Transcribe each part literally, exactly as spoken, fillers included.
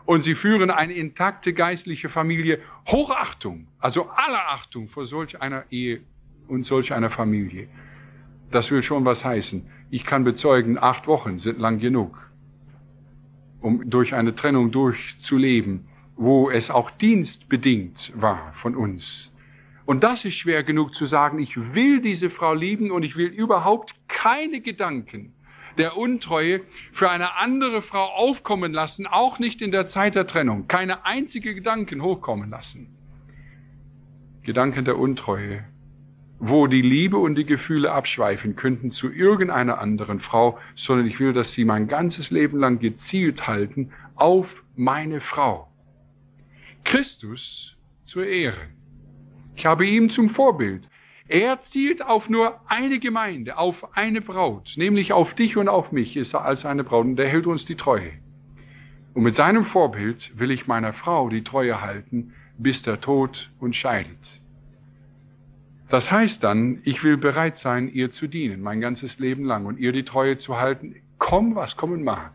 Und sie führen eine intakte geistliche Familie. Hochachtung, also aller Achtung vor solch einer Ehe und solch einer Familie. Das will schon was heißen. Ich kann bezeugen, acht Wochen sind lang genug, um durch eine Trennung durchzuleben, wo es auch dienstbedingt war von uns. Und das ist schwer genug zu sagen, ich will diese Frau lieben und ich will überhaupt keine Gedanken der Untreue für eine andere Frau aufkommen lassen, auch nicht in der Zeit der Trennung. Keine einzige Gedanken hochkommen lassen. Gedanken der Untreue, wo die Liebe und die Gefühle abschweifen könnten zu irgendeiner anderen Frau, sondern ich will, dass sie mein ganzes Leben lang gezielt halten auf meine Frau. Christus zur Ehre. Ich habe ihn zum Vorbild. Er zielt auf nur eine Gemeinde, auf eine Braut, nämlich auf dich und auf mich ist er als eine Braut und er hält uns die Treue. Und mit seinem Vorbild will ich meiner Frau die Treue halten, bis der Tod uns scheidet. Das heißt dann, ich will bereit sein, ihr zu dienen, mein ganzes Leben lang und ihr die Treue zu halten, komm, was kommen mag.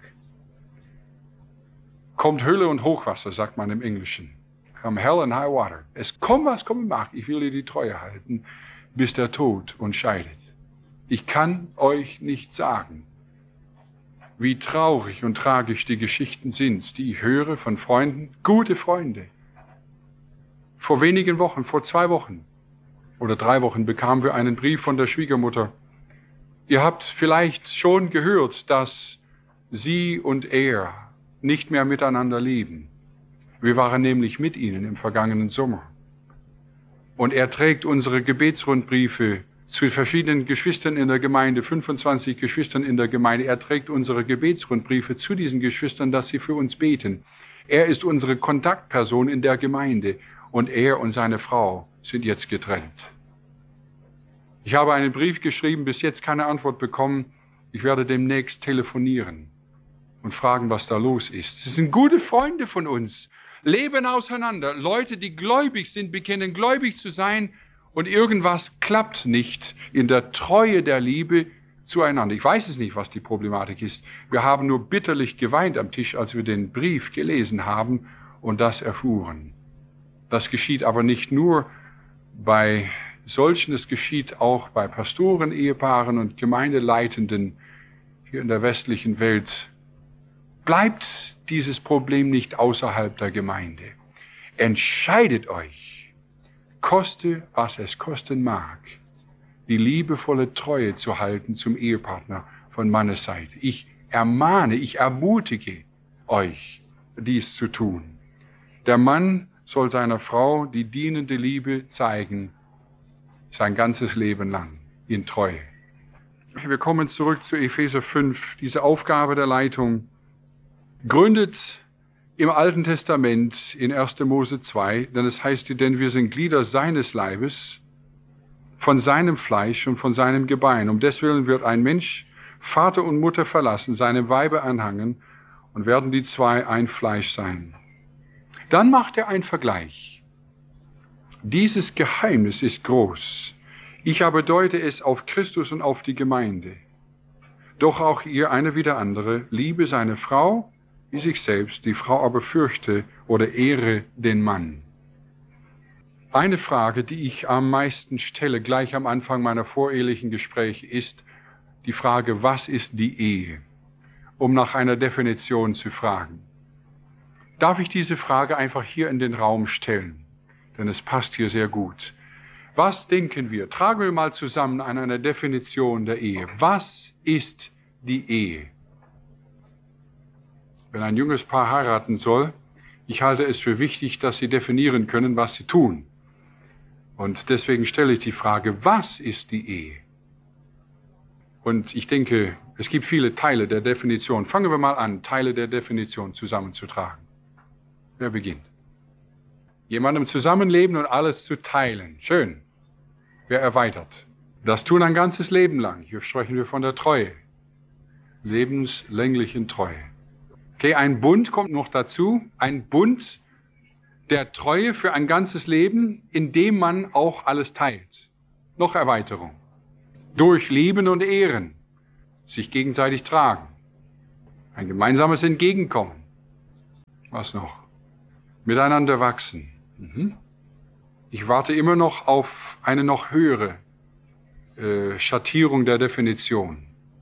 Kommt Hölle und Hochwasser, sagt man im Englischen. Come hell and high water. Es kommt, was kommen mag, ich will ihr die Treue halten, bis der Tod uns scheidet. Ich kann euch nicht sagen, wie traurig und tragisch die Geschichten sind, die ich höre von Freunden, gute Freunde. Vor wenigen Wochen, vor zwei Wochen oder drei Wochen bekamen wir einen Brief von der Schwiegermutter. Ihr habt vielleicht schon gehört, dass sie und er nicht mehr miteinander leben. Wir waren nämlich mit ihnen im vergangenen Sommer. Und er trägt unsere Gebetsrundbriefe zu verschiedenen Geschwistern in der Gemeinde, fünfundzwanzig Geschwistern in der Gemeinde. Er trägt unsere Gebetsrundbriefe zu diesen Geschwistern, dass sie für uns beten. Er ist unsere Kontaktperson in der Gemeinde und er und seine Frau sind jetzt getrennt. Ich habe einen Brief geschrieben, bis jetzt keine Antwort bekommen. Ich werde demnächst telefonieren und fragen, was da los ist. Sie sind gute Freunde von uns. Leben auseinander. Leute, die gläubig sind, bekennen gläubig zu sein und irgendwas klappt nicht in der Treue der Liebe zueinander. Ich weiß es nicht, was die Problematik ist. Wir haben nur bitterlich geweint am Tisch, als wir den Brief gelesen haben und das erfuhren. Das geschieht aber nicht nur bei solchen, es geschieht auch bei Pastoren, Ehepaaren und Gemeindeleitenden hier in der westlichen Welt. Bleibt dieses Problem nicht außerhalb der Gemeinde. Entscheidet euch, koste, was es kosten mag, die liebevolle Treue zu halten zum Ehepartner von Mannes Seite. Ich ermahne, ich ermutige euch, dies zu tun. Der Mann soll seiner Frau die dienende Liebe zeigen, sein ganzes Leben lang, in Treue. Wir kommen zurück zu Epheser fünf, diese Aufgabe der Leitung, gründet im Alten Testament in erster Mose zwei, denn es heißt, denn wir sind Glieder seines Leibes, von seinem Fleisch und von seinem Gebein. Um deswillen wird ein Mensch Vater und Mutter verlassen, seinem Weibe anhangen und werden die zwei ein Fleisch sein. Dann macht er einen Vergleich. Dieses Geheimnis ist groß. Ich aber deute es auf Christus und auf die Gemeinde. Doch auch ihr, eine wie der andere, liebe seine Frau wie sich selbst, die Frau aber fürchte oder ehre den Mann. Eine Frage, die ich am meisten stelle, gleich am Anfang meiner vorehelichen Gespräche, ist die Frage, was ist die Ehe? Um nach einer Definition zu fragen. Darf ich diese Frage einfach hier in den Raum stellen? Denn es passt hier sehr gut. Was denken wir? Tragen wir mal zusammen an einer Definition der Ehe. Was ist die Ehe? Wenn ein junges Paar heiraten soll, ich halte es für wichtig, dass sie definieren können, was sie tun. Und deswegen stelle ich die Frage, was ist die Ehe? Und ich denke, es gibt viele Teile der Definition. Fangen wir mal an, Teile der Definition zusammenzutragen. Wer beginnt? Jemandem zusammenleben und alles zu teilen. Schön. Wer erweitert? Das tun ein ganzes Leben lang. Hier sprechen wir von der Treue. Lebenslänglichen Treue. Okay, ein Bund kommt noch dazu. Ein Bund der Treue für ein ganzes Leben, in dem man auch alles teilt. Noch Erweiterung. Durch Lieben und Ehren. Sich gegenseitig tragen. Ein gemeinsames Entgegenkommen. Was noch? Miteinander wachsen. Mhm. Ich warte immer noch auf eine noch höhere äh, Schattierung der Definition.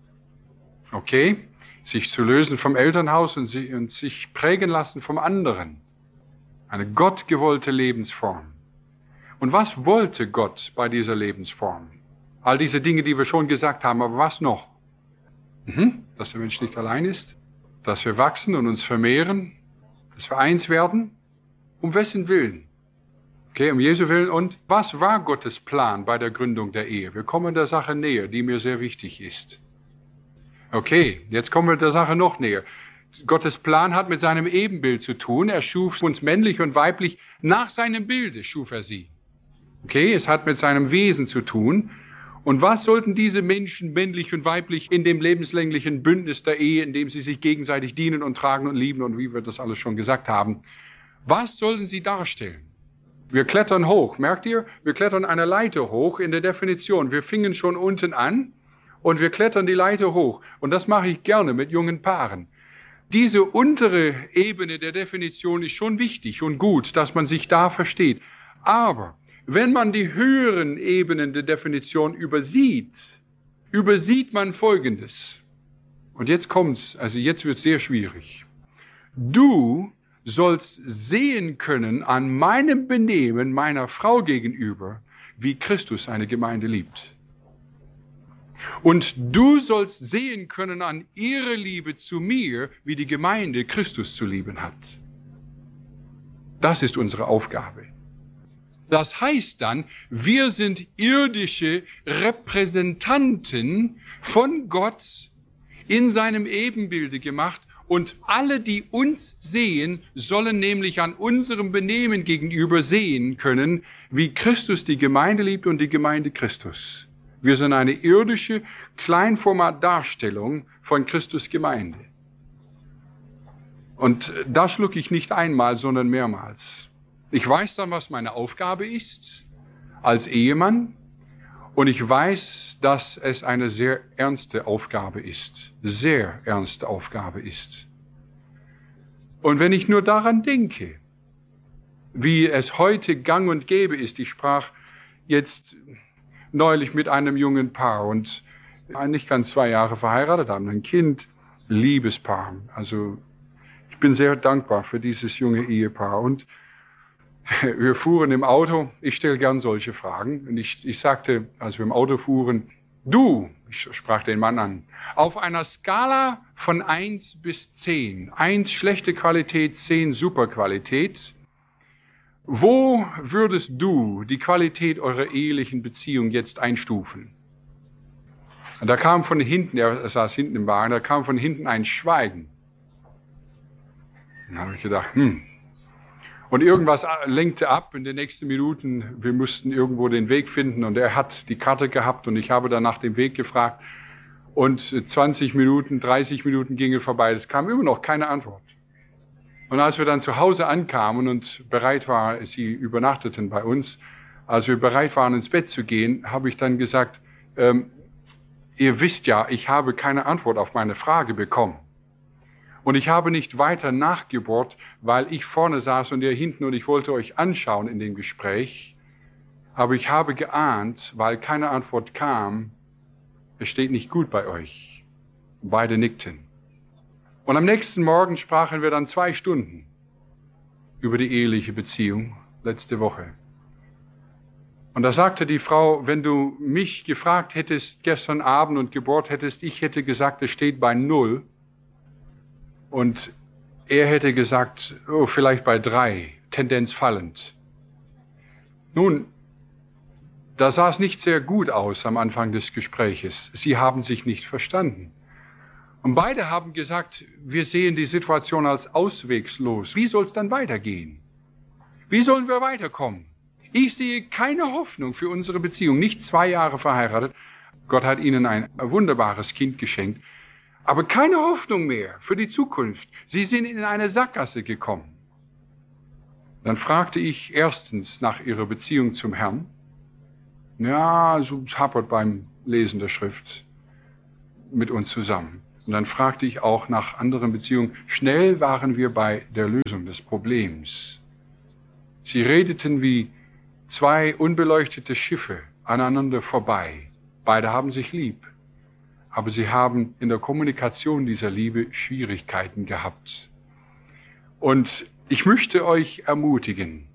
Okay? Sich zu lösen vom Elternhaus und, sie, und sich prägen lassen vom anderen. Eine gottgewollte Lebensform. Und was wollte Gott bei dieser Lebensform? All diese Dinge, die wir schon gesagt haben, aber was noch? Mhm. Dass der Mensch nicht allein ist, dass wir wachsen und uns vermehren, dass wir eins werden. Um wessen Willen? Okay, um Jesu Willen. Und was war Gottes Plan bei der Gründung der Ehe? Wir kommen der Sache näher, die mir sehr wichtig ist. Okay, jetzt kommen wir der Sache noch näher. Gottes Plan hat mit seinem Ebenbild zu tun. Er schuf uns männlich und weiblich, nach seinem Bilde schuf er sie. Okay, es hat mit seinem Wesen zu tun. Und was sollten diese Menschen, männlich und weiblich, in dem lebenslänglichen Bündnis der Ehe, in dem sie sich gegenseitig dienen und tragen und lieben und wie wir das alles schon gesagt haben, was sollten sie darstellen? Wir klettern hoch, merkt ihr? Wir klettern eine Leiter hoch in der Definition. Wir fingen schon unten an und wir klettern die Leiter hoch. Und das mache ich gerne mit jungen Paaren. Diese untere Ebene der Definition ist schon wichtig und gut, dass man sich da versteht. Aber wenn man die höheren Ebenen der Definition übersieht, übersieht man Folgendes. Und jetzt kommt's, also jetzt wird's sehr schwierig. Du sollst sehen können an meinem Benehmen meiner Frau gegenüber, wie Christus eine Gemeinde liebt. Und du sollst sehen können an ihrer Liebe zu mir, wie die Gemeinde Christus zu lieben hat. Das ist unsere Aufgabe. Das heißt dann, wir sind irdische Repräsentanten von Gott in seinem Ebenbilde gemacht. Und alle, die uns sehen, sollen nämlich an unserem Benehmen gegenüber sehen können, wie Christus die Gemeinde liebt und die Gemeinde Christus. Wir sind eine irdische Kleinformatdarstellung von Christus Gemeinde. Und das schlucke ich nicht einmal, sondern mehrmals. Ich weiß dann, was meine Aufgabe ist als Ehemann. Und ich weiß, dass es eine sehr ernste Aufgabe ist. Sehr ernste Aufgabe ist. Und wenn ich nur daran denke, wie es heute gang und gäbe ist, ich sprach jetzt neulich mit einem jungen Paar und nicht ganz zwei Jahre verheiratet, haben ein Kind, Liebespaar. Also ich bin sehr dankbar für dieses junge Ehepaar. Und wir fuhren im Auto, ich stelle gern solche Fragen, und ich, ich sagte, als wir im Auto fuhren, du, ich sprach den Mann an, auf einer Skala von eins bis zehn, eins schlechte Qualität, zehn super Qualität, wo würdest du die Qualität eurer ehelichen Beziehung jetzt einstufen? Und da kam von hinten, er saß hinten im Wagen, da kam von hinten ein Schweigen. Dann habe ich gedacht, hm, und irgendwas lenkte ab in den nächsten Minuten. Wir mussten irgendwo den Weg finden und er hat die Karte gehabt und ich habe dann nach dem Weg gefragt. Und zwanzig Minuten, dreißig Minuten gingen vorbei. Es kam immer noch keine Antwort. Und als wir dann zu Hause ankamen und bereit waren, sie übernachteten bei uns, als wir bereit waren, ins Bett zu gehen, habe ich dann gesagt, ähm, ihr wisst ja, ich habe keine Antwort auf meine Frage bekommen. Und ich habe nicht weiter nachgebohrt, weil ich vorne saß und ihr hinten und ich wollte euch anschauen in dem Gespräch. Aber ich habe geahnt, weil keine Antwort kam, es steht nicht gut bei euch. Beide nickten. Und am nächsten Morgen sprachen wir dann zwei Stunden über die eheliche Beziehung letzte Woche. Und da sagte die Frau, wenn du mich gefragt hättest gestern Abend und gebohrt hättest, ich hätte gesagt, es steht bei null. Und er hätte gesagt, oh, vielleicht bei drei, Tendenz fallend. Nun, da sah es nicht sehr gut aus am Anfang des Gespräches. Sie haben sich nicht verstanden. Und beide haben gesagt, wir sehen die Situation als auswegslos. Wie soll es dann weitergehen? Wie sollen wir weiterkommen? Ich sehe keine Hoffnung für unsere Beziehung. Nicht zwei Jahre verheiratet. Gott hat ihnen ein wunderbares Kind geschenkt. Aber keine Hoffnung mehr für die Zukunft. Sie sind in eine Sackgasse gekommen. Dann fragte ich erstens nach ihrer Beziehung zum Herrn. Ja, so hapert beim Lesen der Schrift mit uns zusammen. Und dann fragte ich auch nach anderen Beziehungen. Schnell waren wir bei der Lösung des Problems. Sie redeten wie zwei unbeleuchtete Schiffe aneinander vorbei. Beide haben sich lieb, aber sie haben in der Kommunikation dieser Liebe Schwierigkeiten gehabt. Und ich möchte euch ermutigen,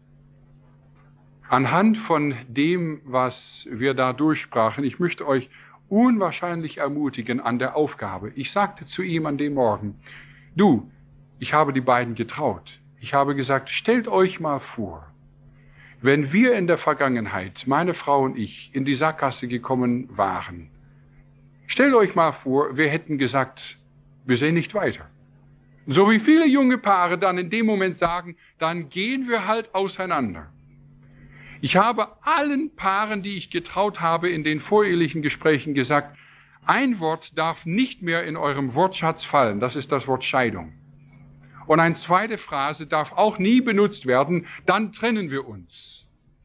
anhand von dem, was wir da durchsprachen, ich möchte euch unwahrscheinlich ermutigen an der Aufgabe. Ich sagte zu ihm an dem Morgen, du, ich habe die beiden getraut. Ich habe gesagt, stellt euch mal vor, wenn wir in der Vergangenheit, meine Frau und ich, in die Sackgasse gekommen waren, stellt euch mal vor, wir hätten gesagt, wir sehen nicht weiter. So wie viele junge Paare dann in dem Moment sagen, dann gehen wir halt auseinander. Ich habe allen Paaren, die ich getraut habe, in den vorehelichen Gesprächen gesagt, ein Wort darf nicht mehr in eurem Wortschatz fallen, das ist das Wort Scheidung. Und eine zweite Phrase darf auch nie benutzt werden, dann trennen wir uns.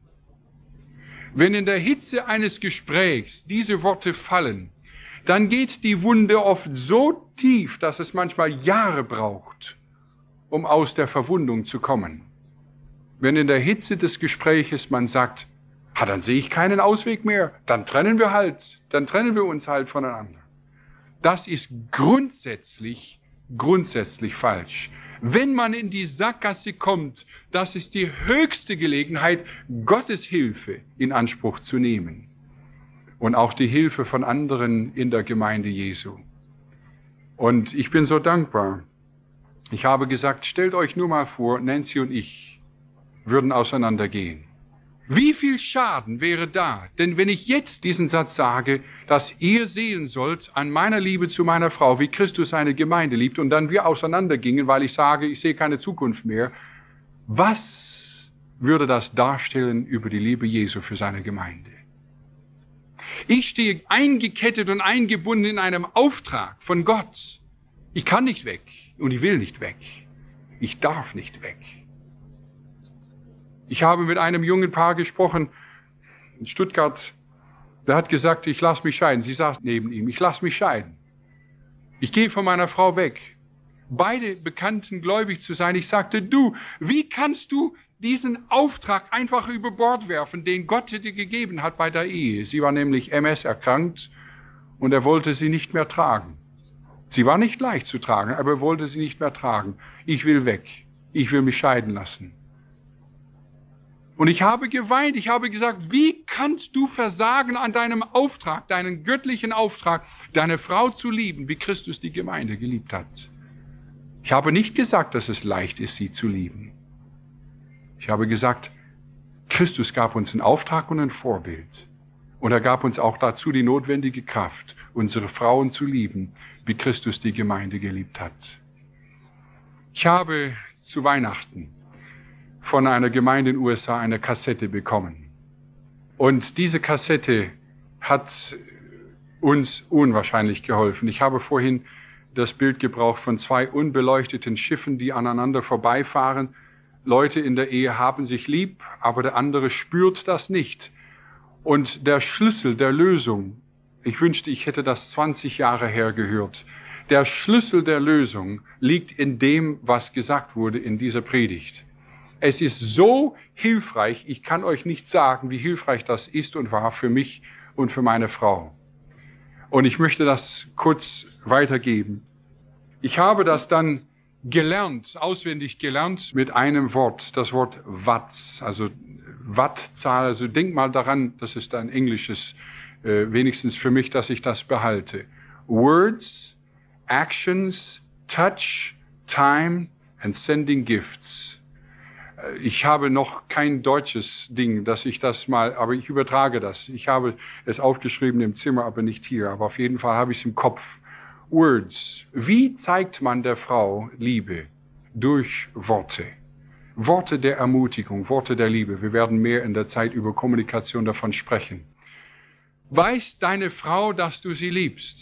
Wenn in der Hitze eines Gesprächs diese Worte fallen, dann geht die Wunde oft so tief, dass es manchmal Jahre braucht, um aus der Verwundung zu kommen. Wenn in der Hitze des Gespräches man sagt, ah, dann sehe ich keinen Ausweg mehr, dann trennen wir halt, dann trennen wir uns halt voneinander. Das ist grundsätzlich, grundsätzlich falsch. Wenn man in die Sackgasse kommt, das ist die höchste Gelegenheit, Gottes Hilfe in Anspruch zu nehmen. Und auch die Hilfe von anderen in der Gemeinde Jesu. Und ich bin so dankbar. Ich habe gesagt, stellt euch nur mal vor, Nancy und ich würden auseinandergehen. Wie viel Schaden wäre da? Denn wenn ich jetzt diesen Satz sage, dass ihr sehen sollt an meiner Liebe zu meiner Frau, wie Christus seine Gemeinde liebt, und dann wir auseinandergingen, weil ich sage, ich sehe keine Zukunft mehr, was würde das darstellen über die Liebe Jesu für seine Gemeinde? Ich stehe eingekettet und eingebunden in einem Auftrag von Gott. Ich kann nicht weg und ich will nicht weg. Ich darf nicht weg. Ich habe mit einem jungen Paar gesprochen in Stuttgart. Der hat gesagt, ich lasse mich scheiden. Sie saß neben ihm, ich lasse mich scheiden. Ich gehe von meiner Frau weg. Beide bekannten gläubig zu sein. Ich sagte, du, wie kannst du diesen Auftrag einfach über Bord werfen, den Gott dir gegeben hat bei der Ehe? Sie war nämlich M S erkrankt und er wollte sie nicht mehr tragen. Sie war nicht leicht zu tragen, aber er wollte sie nicht mehr tragen. Ich will weg. Ich will mich scheiden lassen. Und ich habe geweint, ich habe gesagt, wie kannst du versagen an deinem Auftrag, deinen göttlichen Auftrag, deine Frau zu lieben, wie Christus die Gemeinde geliebt hat? Ich habe nicht gesagt, dass es leicht ist, sie zu lieben. Ich habe gesagt, Christus gab uns einen Auftrag und ein Vorbild. Und er gab uns auch dazu die notwendige Kraft, unsere Frauen zu lieben, wie Christus die Gemeinde geliebt hat. Ich habe zu Weihnachten von einer Gemeinde in den U S A eine Kassette bekommen. Und diese Kassette hat uns unwahrscheinlich geholfen. Ich habe vorhin das Bild gebraucht von zwei unbeleuchteten Schiffen, die aneinander vorbeifahren. Leute in der Ehe haben sich lieb, aber der andere spürt das nicht. Und der Schlüssel der Lösung, ich wünschte, ich hätte das zwanzig Jahre her gehört, der Schlüssel der Lösung liegt in dem, was gesagt wurde in dieser Predigt. Es ist so hilfreich, ich kann euch nicht sagen, wie hilfreich das ist und war für mich und für meine Frau. Und ich möchte das kurz weitergeben. Ich habe das dann gelernt, auswendig gelernt mit einem Wort, das Wort Watts, also Wattzahl. Also denk mal daran, das ist ein englisches, äh, wenigstens für mich, dass ich das behalte. Words, actions, touch, time and sending gifts. Ich habe noch kein deutsches Ding, dass ich das mal, aber ich übertrage das. Ich habe es aufgeschrieben im Zimmer, aber nicht hier. Aber auf jeden Fall habe ich es im Kopf. Words. Wie zeigt man der Frau Liebe? Durch Worte. Worte der Ermutigung, Worte der Liebe. Wir werden mehr in der Zeit über Kommunikation davon sprechen. Weiß deine Frau, dass du sie liebst?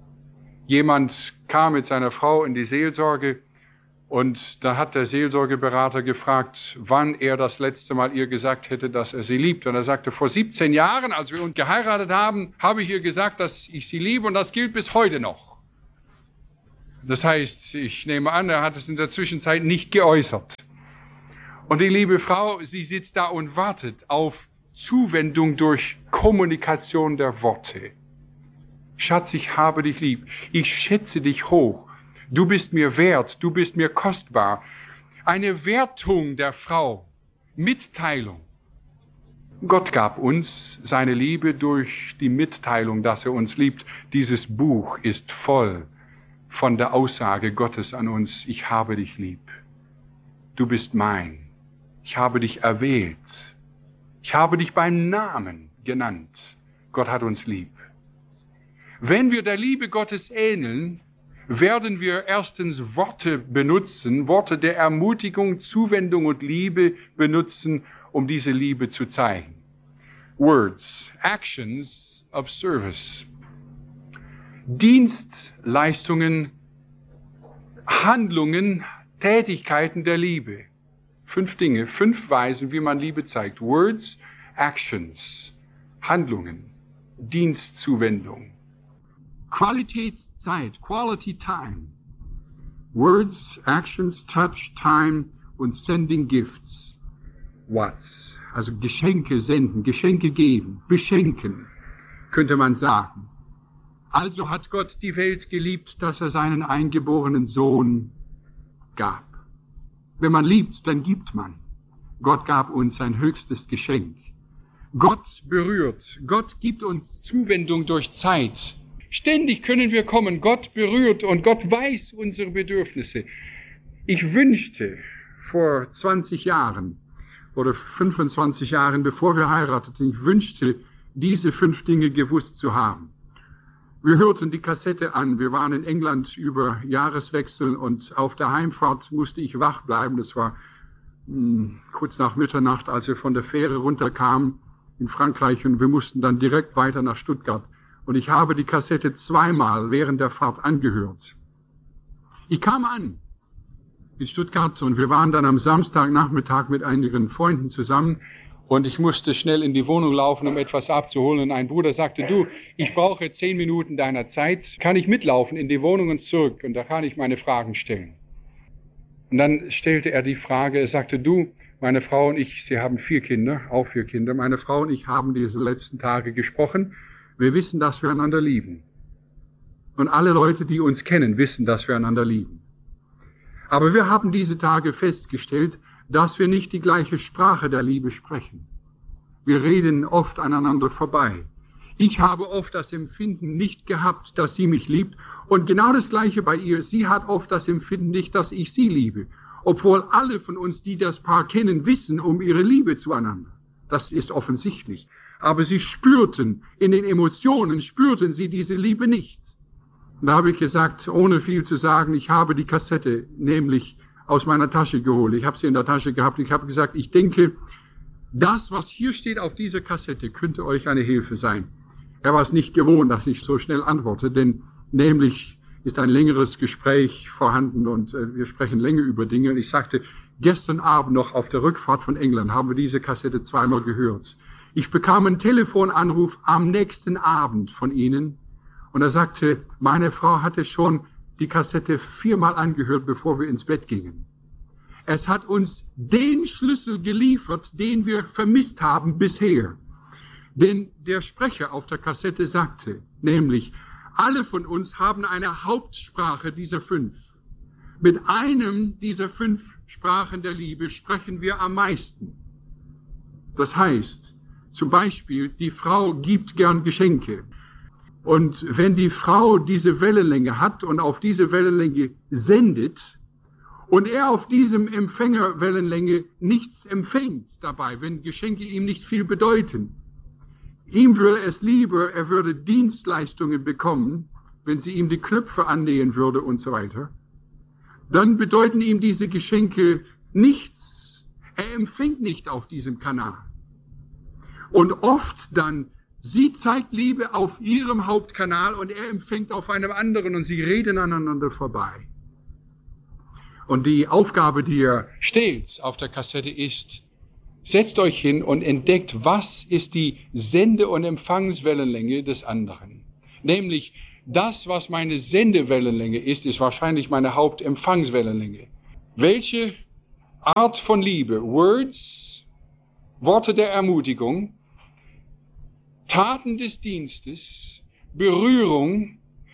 Jemand kam mit seiner Frau in die Seelsorge. Und da hat der Seelsorgeberater gefragt, wann er das letzte Mal ihr gesagt hätte, dass er sie liebt. Und er sagte, vor siebzehn Jahren, als wir uns geheiratet haben, habe ich ihr gesagt, dass ich sie liebe und das gilt bis heute noch. Das heißt, ich nehme an, er hat es in der Zwischenzeit nicht geäußert. Und die liebe Frau, sie sitzt da und wartet auf Zuwendung durch Kommunikation der Worte. Schatz, ich habe dich lieb. Ich schätze dich hoch. Du bist mir wert. Du bist mir kostbar. Eine Wertung der Frau. Mitteilung. Gott gab uns seine Liebe durch die Mitteilung, dass er uns liebt. Dieses Buch ist voll von der Aussage Gottes an uns, ich habe dich lieb. Du bist mein. Ich habe dich erwählt. Ich habe dich beim Namen genannt. Gott hat uns lieb. Wenn wir der Liebe Gottes ähneln, werden wir erstens Worte benutzen, Worte der Ermutigung, Zuwendung und Liebe benutzen, um diese Liebe zu zeigen. Words, actions of service. Dienstleistungen, Handlungen, Tätigkeiten der Liebe. Fünf Dinge, fünf Weisen, wie man Liebe zeigt. Words, actions, Handlungen, Dienstzuwendung. Qualitätszeit, Quality Time. Words, actions, touch, time und sending gifts. What's? Also Geschenke senden, Geschenke geben, beschenken, könnte man sagen. Also hat Gott die Welt geliebt, dass er seinen eingeborenen Sohn gab. Wenn man liebt, dann gibt man. Gott gab uns sein höchstes Geschenk. Gott berührt. Gott gibt uns Zuwendung durch Zeit. Ständig können wir kommen. Gott berührt und Gott weiß unsere Bedürfnisse. Ich wünschte vor zwanzig Jahren oder fünfundzwanzig Jahren, bevor wir heirateten, ich wünschte, diese fünf Dinge gewusst zu haben. Wir hörten die Kassette an. Wir waren in England über Jahreswechsel und auf der Heimfahrt musste ich wach bleiben. Das war mh, kurz nach Mitternacht, als wir von der Fähre runterkamen in Frankreich und wir mussten dann direkt weiter nach Stuttgart. Und ich habe die Kassette zweimal während der Fahrt angehört. Ich kam an in Stuttgart und wir waren dann am Samstagnachmittag mit einigen Freunden zusammen. Und ich musste schnell in die Wohnung laufen, um etwas abzuholen. Und ein Bruder sagte, du, ich brauche zehn Minuten deiner Zeit. Kann ich mitlaufen in die Wohnung und zurück? Und da kann ich meine Fragen stellen. Und dann stellte er die Frage, er sagte, du, meine Frau und ich, Sie haben vier Kinder, auch vier Kinder. Meine Frau und ich haben diese letzten Tage gesprochen. Wir wissen, dass wir einander lieben. Und alle Leute, die uns kennen, wissen, dass wir einander lieben. Aber wir haben diese Tage festgestellt, dass wir nicht die gleiche Sprache der Liebe sprechen. Wir reden oft aneinander vorbei. Ich habe oft das Empfinden nicht gehabt, dass sie mich liebt, und genau das Gleiche bei ihr. Sie hat oft das Empfinden nicht, dass ich sie liebe, obwohl alle von uns, die das Paar kennen, wissen um ihre Liebe zueinander. Das ist offensichtlich. Aber sie spürten, in den Emotionen spürten sie diese Liebe nicht. Und da habe ich gesagt, ohne viel zu sagen, ich habe die Kassette nämlich aus meiner Tasche geholt. Ich habe sie in der Tasche gehabt. Ich habe gesagt, ich denke, das, was hier steht auf dieser Kassette, könnte euch eine Hilfe sein. Er war es nicht gewohnt, dass ich so schnell antworte, denn nämlich ist ein längeres Gespräch vorhanden und äh, wir sprechen länger über Dinge. Und ich sagte, gestern Abend noch auf der Rückfahrt von England haben wir diese Kassette zweimal gehört. Ich bekam einen Telefonanruf am nächsten Abend von Ihnen und er sagte, meine Frau hatte schon die Kassette viermal angehört, bevor wir ins Bett gingen. Es hat uns den Schlüssel geliefert, den wir vermisst haben bisher. Denn der Sprecher auf der Kassette sagte, nämlich, alle von uns haben eine Hauptsprache dieser fünf. Mit einem dieser fünf Sprachen der Liebe sprechen wir am meisten. Das heißt, zum Beispiel, die Frau gibt gern Geschenke. Und wenn die Frau diese Wellenlänge hat und auf diese Wellenlänge sendet und er auf diesem Empfängerwellenlänge nichts empfängt dabei, wenn Geschenke ihm nicht viel bedeuten, ihm würde es lieber, er würde Dienstleistungen bekommen, wenn sie ihm die Knöpfe annähen würde und so weiter, dann bedeuten ihm diese Geschenke nichts. Er empfängt nicht auf diesem Kanal. Und oft dann, sie zeigt Liebe auf ihrem Hauptkanal und er empfängt auf einem anderen und sie reden aneinander vorbei. Und die Aufgabe, die er stellt auf der Kassette ist, setzt euch hin und entdeckt, was ist die Sende- und Empfangswellenlänge des anderen. Nämlich, Das, was meine Sendewellenlänge ist, ist wahrscheinlich meine Hauptempfangswellenlänge. Welche Art von Liebe, Words, Worte der Ermutigung, Taten des Dienstes, Berührung,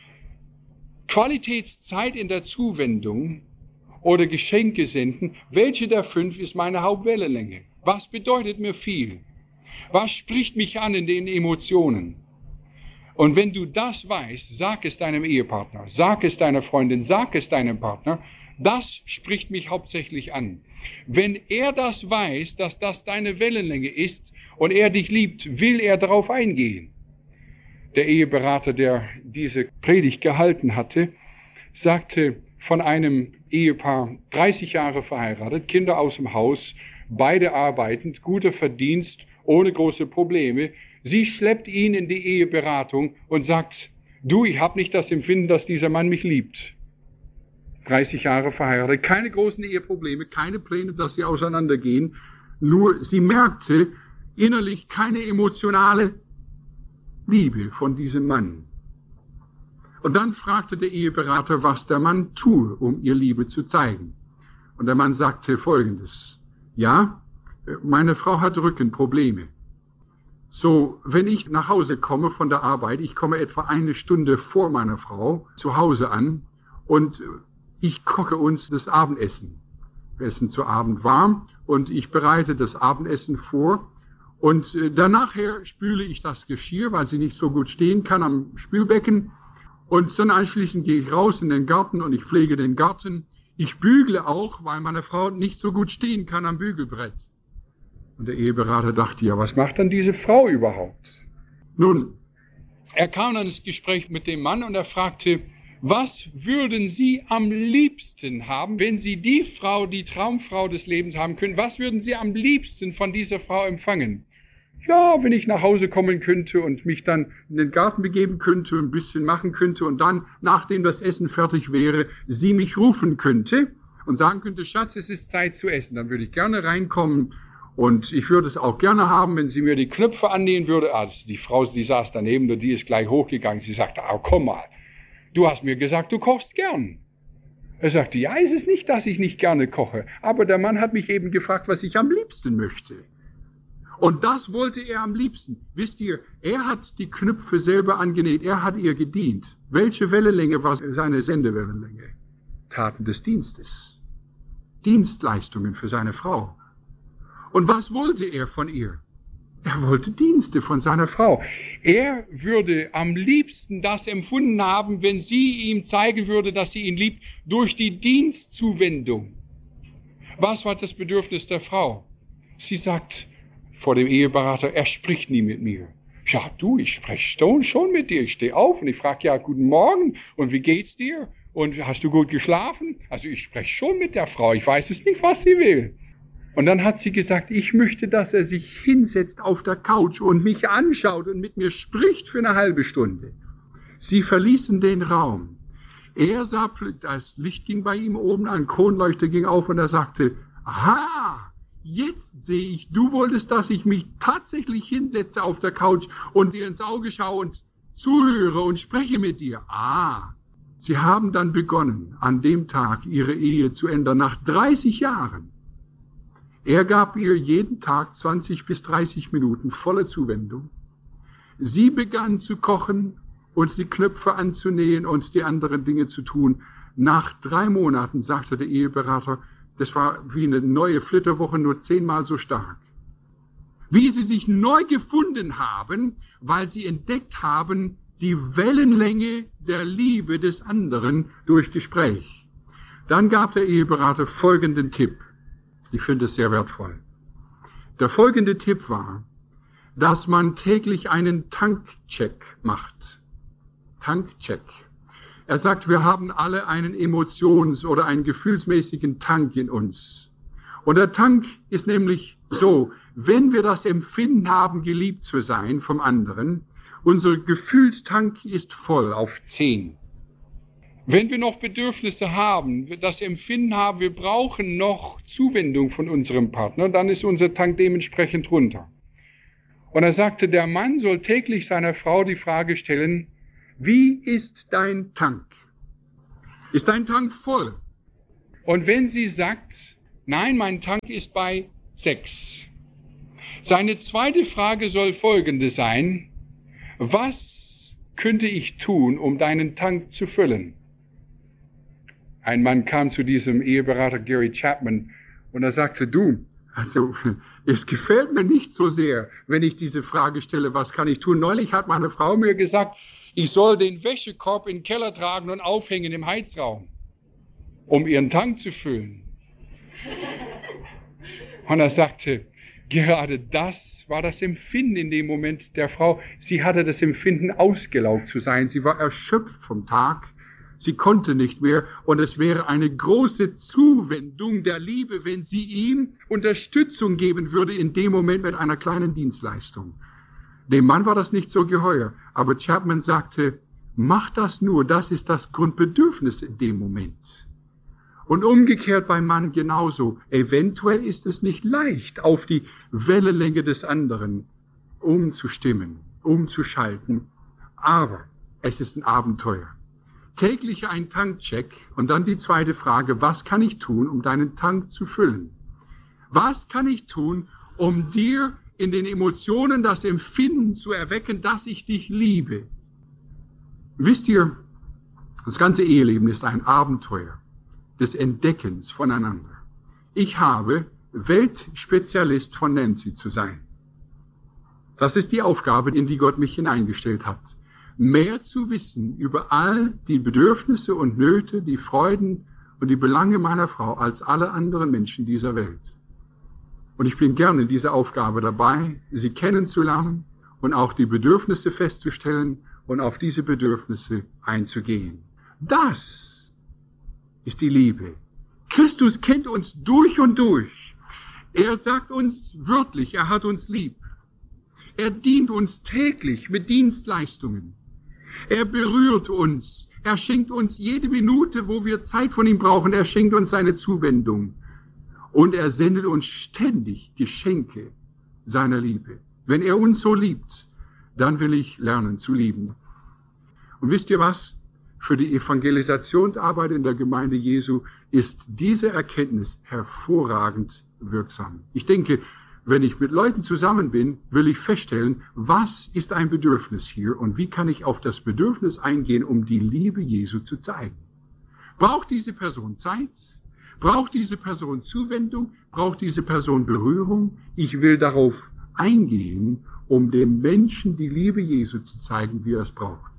Qualitätszeit in der Zuwendung oder Geschenke senden, welche der fünf ist meine Hauptwellenlänge? Was bedeutet mir viel? Was spricht mich an in den Emotionen? Und wenn du das weißt, sag es deinem Ehepartner, sag es deiner Freundin, sag es deinem Partner, das spricht mich hauptsächlich an. Wenn er das weiß, dass das deine Wellenlänge ist und er dich liebt, will er darauf eingehen. Der Eheberater, der diese Predigt gehalten hatte, sagte von einem Ehepaar, dreißig Jahre verheiratet, Kinder aus dem Haus, beide arbeitend, guter Verdienst, ohne große Probleme. Sie schleppt ihn in die Eheberatung und sagt, du, ich habe nicht das Empfinden, dass dieser Mann mich liebt. dreißig Jahre verheiratet, keine großen Eheprobleme, keine Pläne, dass sie auseinandergehen. Nur sie merkte innerlich keine emotionale Liebe von diesem Mann. Und dann fragte der Eheberater, was der Mann tue, um ihr Liebe zu zeigen. Und der Mann sagte Folgendes: Ja, meine Frau hat Rückenprobleme. So, wenn ich nach Hause komme von der Arbeit, ich komme etwa eine Stunde vor meiner Frau zu Hause an und ich koche uns das Abendessen. Wir essen zu Abend warm und ich bereite das Abendessen vor und danach spüle ich das Geschirr, weil sie nicht so gut stehen kann am Spülbecken, und dann anschließend gehe ich raus in den Garten und ich pflege den Garten. Ich bügle auch, weil meine Frau nicht so gut stehen kann am Bügelbrett. Und der Eheberater dachte, ja, was macht dann diese Frau überhaupt? Nun, er kam dann ins Gespräch mit dem Mann und er fragte, was würden Sie am liebsten haben, wenn Sie die Frau, die Traumfrau des Lebens haben können, was würden Sie am liebsten von dieser Frau empfangen? Ja, wenn ich nach Hause kommen könnte und mich dann in den Garten begeben könnte, ein bisschen machen könnte und dann, nachdem das Essen fertig wäre, sie mich rufen könnte und sagen könnte, Schatz, es ist Zeit zu essen, dann würde ich gerne reinkommen und ich würde es auch gerne haben, wenn sie mir die Knöpfe annähen würde. Also die Frau, die saß daneben und die ist gleich hochgegangen, sie sagte, oh, komm mal, du hast mir gesagt, du kochst gern. Er sagte, ja, es ist nicht, dass ich nicht gerne koche, aber der Mann hat mich eben gefragt, was ich am liebsten möchte. Und das wollte er am liebsten. Wisst ihr, er hat die Knöpfe selber angenäht, er hat ihr gedient. Welche Wellenlänge war seine Sendewellenlänge? Taten des Dienstes. Dienstleistungen für seine Frau. Und was wollte er von ihr? Er wollte Dienste von seiner Frau. Er würde am liebsten das empfunden haben, wenn sie ihm zeigen würde, dass sie ihn liebt, durch die Dienstzuwendung. Was war das Bedürfnis der Frau? Sie sagt vor dem Eheberater, er spricht nie mit mir. Ja, du, ich spreche schon mit dir. Ich stehe auf und ich frage, ja, guten Morgen und wie geht's dir? Und hast du gut geschlafen? Also ich spreche schon mit der Frau. Ich weiß es nicht, was sie will. Und dann hat sie gesagt, ich möchte, dass er sich hinsetzt auf der Couch und mich anschaut und mit mir spricht für eine halbe Stunde. Sie verließen den Raum. Er sah, das Licht ging bei ihm oben an, Kronleuchter ging auf und er sagte, aha, jetzt sehe ich, du wolltest, dass ich mich tatsächlich hinsetze auf der Couch und dir ins Auge schaue und zuhöre und spreche mit dir. Ah, sie haben dann begonnen, an dem Tag ihre Ehe zu ändern, nach dreißig Jahren. Er gab ihr jeden Tag zwanzig bis dreißig Minuten volle Zuwendung. Sie begann zu kochen und die Knöpfe anzunähen und die anderen Dinge zu tun. Nach drei Monaten sagte der Eheberater, das war wie eine neue Flitterwoche, nur zehnmal so stark. Wie sie sich neu gefunden haben, weil sie entdeckt haben, die Wellenlänge der Liebe des anderen durch Gespräch. Dann gab der Eheberater folgenden Tipp. Ich finde es sehr wertvoll. Der folgende Tipp war, dass man täglich einen Tankcheck macht. Tankcheck. Er sagt, wir haben alle einen Emotions- oder einen gefühlsmäßigen Tank in uns. Und der Tank ist nämlich so, wenn wir das Empfinden haben, geliebt zu sein vom anderen, unser Gefühlstank ist voll auf zehn. Wenn wir noch Bedürfnisse haben, das Empfinden haben, wir brauchen noch Zuwendung von unserem Partner, dann ist unser Tank dementsprechend runter. Und er sagte, der Mann soll täglich seiner Frau die Frage stellen, Wie ist dein Tank? Ist dein Tank voll? Und wenn sie sagt, nein, mein Tank ist bei sechs. Seine zweite Frage soll folgende sein: Was könnte ich tun, um deinen Tank zu füllen? Ein Mann kam zu diesem Eheberater Gary Chapman und er sagte, du, also es gefällt mir nicht so sehr, wenn ich diese Frage stelle, was kann ich tun? Neulich hat meine Frau mir gesagt, ich soll den Wäschekorb in den Keller tragen und aufhängen im Heizraum, um ihren Tank zu füllen. Und er sagte, gerade das war das Empfinden in dem Moment der Frau. Sie hatte das Empfinden, ausgelaugt zu sein. Sie war erschöpft vom Tag. Sie konnte nicht mehr. Und es wäre eine große Zuwendung der Liebe, wenn sie ihm Unterstützung geben würde in dem Moment mit einer kleinen Dienstleistung. Dem Mann war das nicht so geheuer. Aber Chapman sagte, mach das nur. Das ist das Grundbedürfnis in dem Moment. Und umgekehrt beim Mann genauso. Eventuell ist es nicht leicht, auf die Wellenlänge des anderen umzustimmen, umzuschalten. Aber es ist ein Abenteuer. Täglich ein Tankcheck und dann die zweite Frage, was kann ich tun, um deinen Tank zu füllen? Was kann ich tun, um dir in den Emotionen das Empfinden zu erwecken, dass ich dich liebe? Wisst ihr, das ganze Eheleben ist ein Abenteuer des Entdeckens voneinander. Ich habe Weltspezialist von Nancy zu sein. Das ist die Aufgabe, in die Gott mich hineingestellt hat. Mehr zu wissen über all die Bedürfnisse und Nöte, die Freuden und die Belange meiner Frau als alle anderen Menschen dieser Welt. Und ich bin gerne in dieser Aufgabe dabei, sie kennenzulernen und auch die Bedürfnisse festzustellen und auf diese Bedürfnisse einzugehen. Das ist die Liebe. Christus kennt uns durch und durch. Er sagt uns wörtlich, er hat uns lieb. Er dient uns täglich mit Dienstleistungen. Er berührt uns. Er schenkt uns jede Minute, wo wir Zeit von ihm brauchen. Er schenkt uns seine Zuwendung. Und er sendet uns ständig Geschenke seiner Liebe. Wenn er uns so liebt, dann will ich lernen zu lieben. Und wisst ihr was? Für die Evangelisationsarbeit in der Gemeinde Jesu ist diese Erkenntnis hervorragend wirksam. Ich denke, wenn ich mit Leuten zusammen bin, will ich feststellen, was ist ein Bedürfnis hier und wie kann ich auf das Bedürfnis eingehen, um die Liebe Jesu zu zeigen. Braucht diese Person Zeit? Braucht diese Person Zuwendung? Braucht diese Person Berührung? Ich will darauf eingehen, um dem Menschen die Liebe Jesu zu zeigen, wie er es braucht.